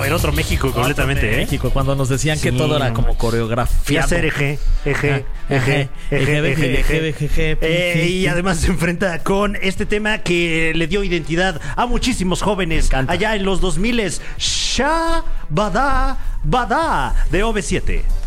era otro México completamente, México, cuando nos decían que Sí, todo era no como manches. coreografía. Y hacer eje. Y además se enfrenta con este tema que le dio identidad a muchísimos jóvenes allá en los 2000s. Sha Bada Bada de OV7.